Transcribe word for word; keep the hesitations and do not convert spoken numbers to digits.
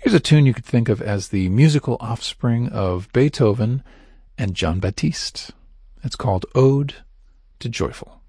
Here's a tune you could think of as the musical offspring of Beethoven and Jean Baptiste. It's called Ode to Joyful.